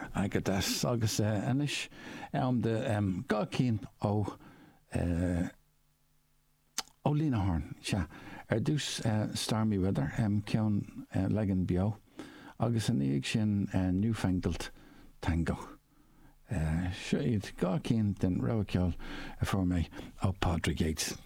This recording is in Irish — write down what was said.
agadas agus inis de gá cín ó Línahorn se dús stormy weather ceann legan bio agus an éag sin newfangled tango. Seo iad gá cín den roiceáil a for mé ó Padre Gates.